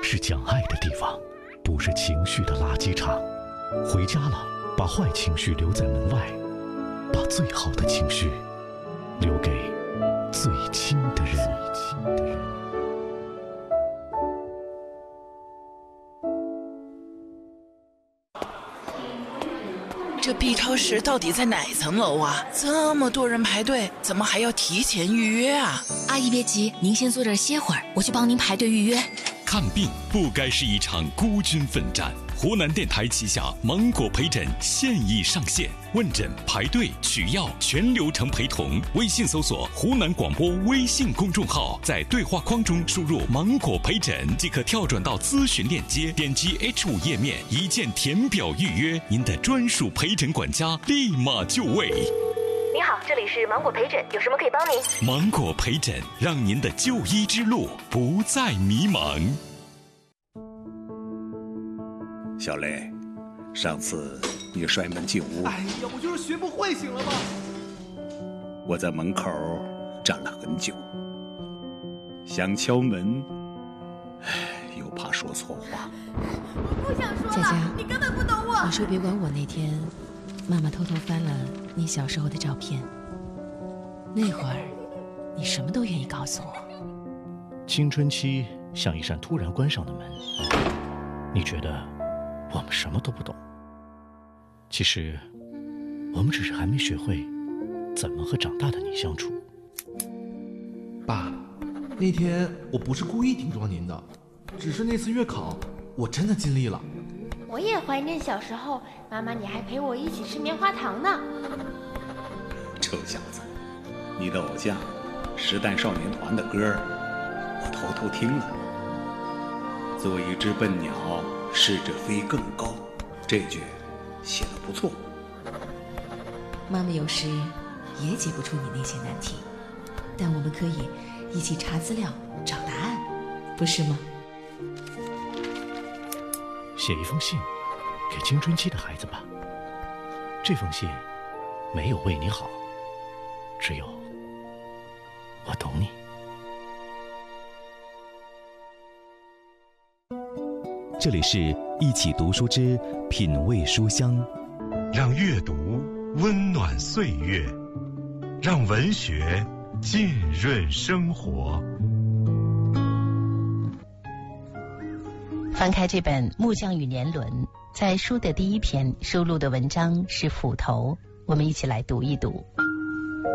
是讲爱的地方，不是情绪的垃圾场。回家了，把坏情绪留在门外，把最好的情绪留给最亲的人。 这 B 超市到底在哪层楼啊？这么多人排队，怎么还要提前预约啊？ 阿姨别急，您先坐这儿歇会儿，我去帮您排队预约。 看病不该是一场孤军奋战。湖南电台旗下芒果陪诊现已上线，问诊、排队、取药全流程陪同。微信搜索湖南广播微信公众号，在对话框中输入芒果陪诊即可跳转到咨询链接，点击 H5 页面，一键填表预约，您的专属陪诊管家立马就位。 您好，这里是芒果陪诊，有什么可以帮您？ 芒果陪诊，让您的就医之路不再迷茫。 小雷，上次你摔门进屋， 哎呀，我就是学不会，醒了吗？ 我在门口站了很久，想敲门，又怕说错话。 我不想说了， 佳佳， 你根本不懂我。 你说别管我那天，妈妈偷偷翻了你小时候的照片，那会儿你什么都愿意告诉我。 青春期像一扇突然关上的门，你觉得我们什么都不懂，其实我们只是还没学会怎么和长大的你相处。 爸，那天我不是故意顶撞您的，只是那次月考我真的尽力了。 我也怀念小时候，妈妈你还陪我一起吃棉花糖呢。 臭小子，你的偶像时代少年团的歌我偷偷听了。做一只笨鸟，试着飞更高，这句写得不错。 妈妈有时也解不出你那些难题，但我们可以一起查资料找答案，不是吗？ 写一封信给青春期的孩子吧，这封信没有为你好，只有我懂你。 这里是一起读书之品味书香， 让阅读温暖岁月，让文学浸润生活。 翻开这本《木匠与年轮》，在书的第一篇收录的文章是《斧头》，我们一起来读一读。